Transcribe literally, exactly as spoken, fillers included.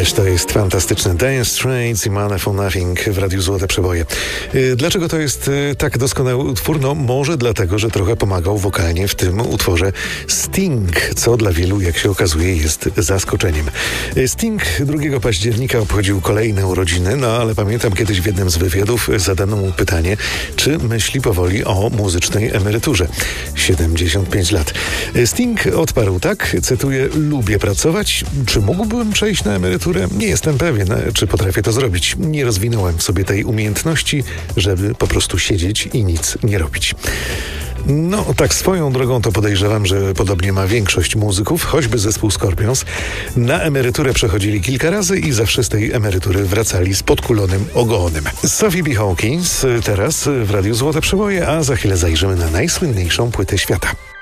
Ależ to jest fantastyczne. Dire Straits i Money for Nothing w Radiu Złote Przeboje. Dlaczego to jest tak doskonały utwór? No może dlatego, że trochę pomagał wokalnie w tym utworze Sting, co dla wielu, jak się okazuje, jest zaskoczeniem. Sting drugiego października obchodził kolejne urodziny, no ale pamiętam kiedyś w jednym z wywiadów zadano mu pytanie, czy myśli powoli o muzycznej emeryturze. siedemdziesiąt pięć lat. Sting odparł tak, cytuję: lubię pracować. Czy mógłbym przejść na emeryturę? Nie jestem pewien, czy potrafię to zrobić. Nie rozwinąłem w sobie tej umiejętności, żeby po prostu siedzieć i nic nie robić. No, tak swoją drogą to podejrzewam, że podobnie ma większość muzyków, choćby zespół Scorpions. Na emeryturę przechodzili kilka razy i zawsze z tej emerytury wracali z podkulonym ogonem. Sophie B. Hawkins teraz w Radiu Złote Przeboje, a za chwilę zajrzymy na najsłynniejszą płytę świata.